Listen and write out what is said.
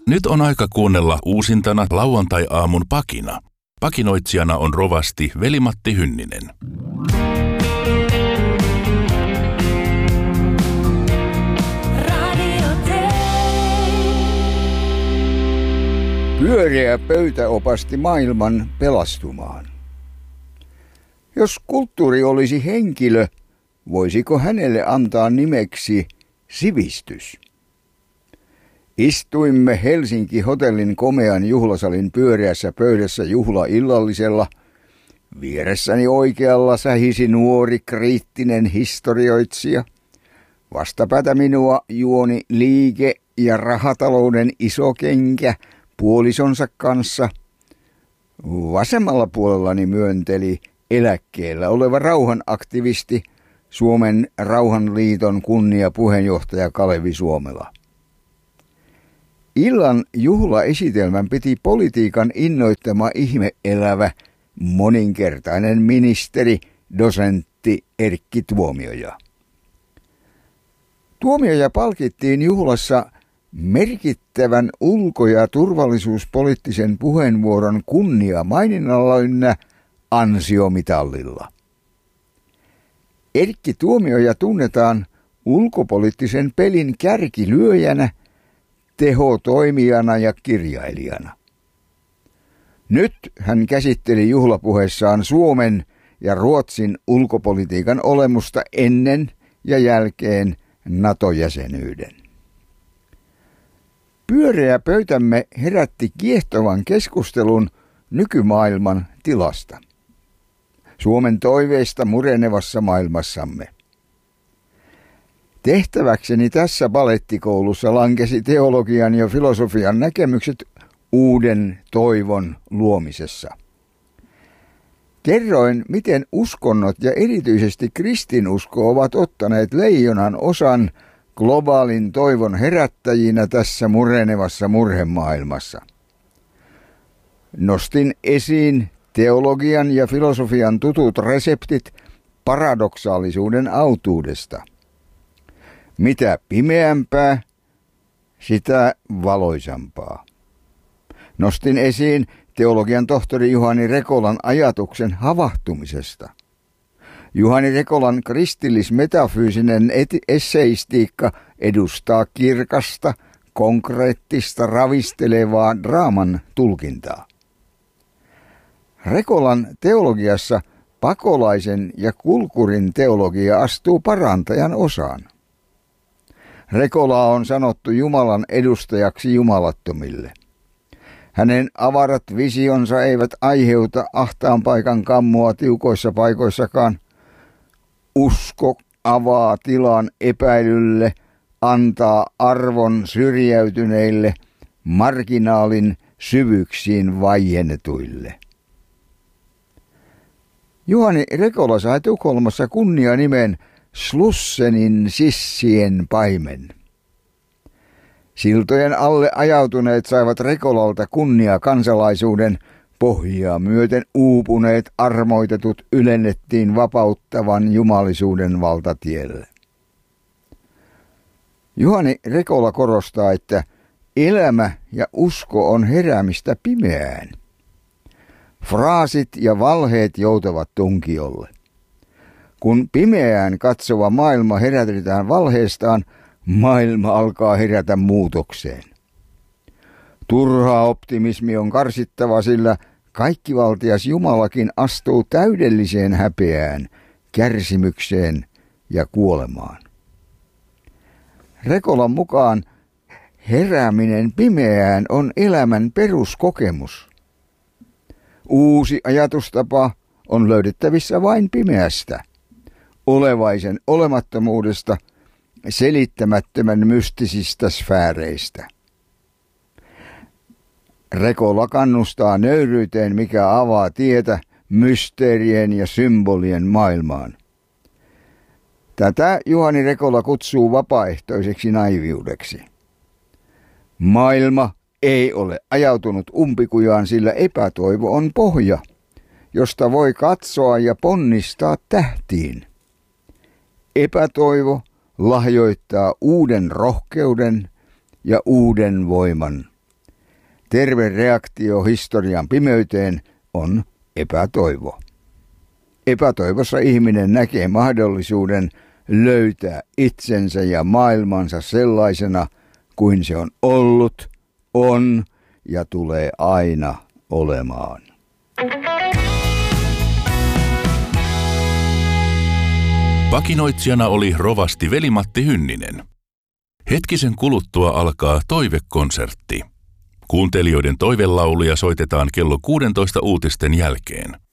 Nyt on aika kuunnella uusintana lauantai-aamun pakina. Pakinoitsijana on rovasti Veli-Matti Hynninen. Pyöreä pöytä opasti maailman pelastumaan. Jos kulttuuri olisi henkilö, voisiko hänelle antaa nimeksi sivistys? Istuimme Helsinki-hotellin komean juhlasalin pyöreässä pöydässä juhlaillallisella. Vieressäni oikealla sähisi nuori kriittinen historioitsija. Vastapäätä minua juoni liike- ja rahatalouden isokenkä puolisonsa kanssa. Vasemmalla puolellani myönteli eläkkeellä oleva rauhanaktivisti, Suomen Rauhanliiton kunniapuheenjohtaja Kalevi Suomela. Illan juhlaesitelmän piti politiikan innoittama ihmeelävä, moninkertainen ministeri, dosentti Erkki Tuomioja. Tuomioja palkittiin juhlassa merkittävän ulko- ja turvallisuuspoliittisen puheenvuoron kunniamaininnalla ynnä ansiomitallilla. Erkki Tuomioja tunnetaan ulkopoliittisen pelin kärkilyöjänä, tehotoimijana ja kirjailijana. Nyt hän käsitteli juhlapuheessaan Suomen ja Ruotsin ulkopolitiikan olemusta ennen ja jälkeen NATO-jäsenyyden. Pyöreä pöytämme herätti kiehtovan keskustelun nykymaailman tilasta. Suomen toiveista murenevassa maailmassamme. Tehtäväkseni tässä balettikoulussa lankesi teologian ja filosofian näkemykset uuden toivon luomisessa. Kerroin, miten uskonnot ja erityisesti kristinusko ovat ottaneet leijonan osan globaalin toivon herättäjinä tässä murenevassa murhemaailmassa. Nostin esiin teologian ja filosofian tutut reseptit paradoksaalisuuden autuudesta. Mitä pimeämpää, sitä valoisampaa. Nostin esiin teologian tohtori Juhani Rekolan ajatuksen havahtumisesta. Juhani Rekolan kristillis-metafyysinen esseistiikka edustaa kirkasta, konkreettista, ravistelevaa draaman tulkintaa. Rekolan teologiassa pakolaisen ja kulkurin teologia astuu parantajan osaan. Rekolaa on sanottu Jumalan edustajaksi jumalattomille. Hänen avarat visionsa eivät aiheuta ahtaan paikan kammua tiukoissa paikoissakaan. Usko avaa tilan epäilylle, antaa arvon syrjäytyneille, marginaalin syvyyksiin vaiennetuille. Juhani Rekola sai Tukholmassa kunnianimen Slussenin sissien paimen. Siltojen alle ajautuneet saivat Rekolalta kunniakansalaisuuden, pohjaa myöten uupuneet armoitetut ylennettiin vapauttavan jumalisuuden valtatielle. Juhani Rekola korostaa, että elämä ja usko on heräämistä pimeään. Fraasit ja valheet joutavat tunkiolle. Kun pimeään katsova maailma herätetään valheestaan, maailma alkaa herätä muutokseen. Turha optimismi on karsittava, sillä kaikkivaltias Jumalakin astuu täydelliseen häpeään, kärsimykseen ja kuolemaan. Rekolan mukaan herääminen pimeään on elämän peruskokemus. Uusi ajatustapa on löydettävissä vain pimeästä, olevaisen olemattomuudesta, selittämättömän mystisistä sfääreistä. Rekola kannustaa nöyryyteen, mikä avaa tietä mysteerien ja symbolien maailmaan. Tätä Juhani Rekola kutsuu vapaaehtoiseksi naiviudeksi. Maailma ei ole ajautunut umpikujaan, sillä epätoivo on pohja, josta voi katsoa ja ponnistaa tähtiin. Epätoivo lahjoittaa uuden rohkeuden ja uuden voiman Terve reaktio historian pimeyteen on epätoivo. Epätoivossa ihminen näkee mahdollisuuden löytää itsensä ja maailmansa sellaisena kuin se on ollut, on ja tulee aina olemaan. Pakinoitsijana oli rovasti Veli-Matti Hynninen. Hetkisen kuluttua alkaa toivekonsertti. Kuuntelijoiden toivelauluja soitetaan kello 16 uutisten jälkeen.